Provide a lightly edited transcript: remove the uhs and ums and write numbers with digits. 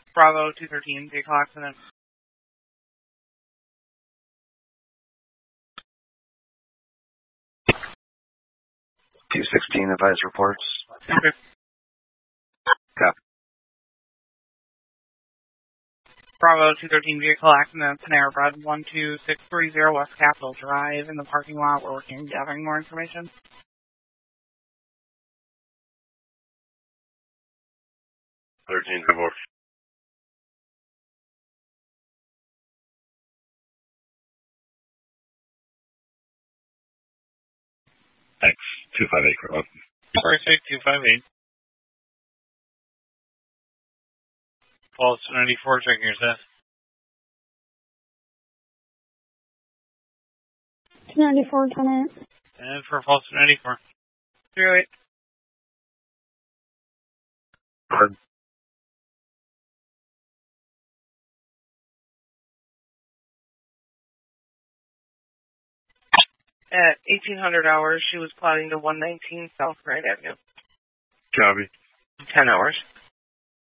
Bravo 213, vehicle accident. 216, advise reports. Okay. Copy. Bravo 213, vehicle accident, Panera Bread 12630 West Capitol Drive in the parking lot. We're working on gathering more information. Divorce. X258, correct? First 258. False 94, checking your set. 294, Lieutenant. And for false 94. 08. Pardon? At 1800 hours, she was plotting to 119 South Grand Avenue. Copy. 10 hours.